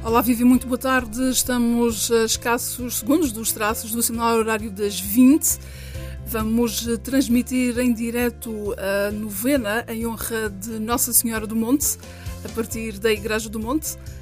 Olá, Vivi, muito boa tarde. Estamos a escassos segundos dos traços do sinal horário das 20. Vamos transmitir em direto a novena em honra de Nossa Senhora do Monte, a partir da Igreja do Monte.